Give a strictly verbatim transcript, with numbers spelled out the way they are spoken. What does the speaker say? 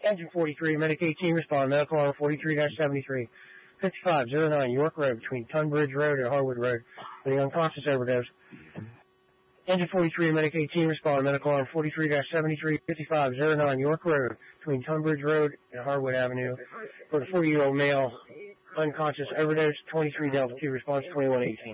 Engine forty-three, Medic eighteen, respond. Medical alarm forty-three seventy-three. fifty-five oh nine, York Road, between Tunbridge Road and Harwood Road, with an unconscious overdose. Engine forty-three, Medic eighteen, respond. Medical alarm forty-three seventy-three. fifty-five oh nine, York Road, between Tunbridge Road and Harwood Avenue, with a forty-year-old male, unconscious overdose. twenty-three Delta two, response twenty-one eighteen.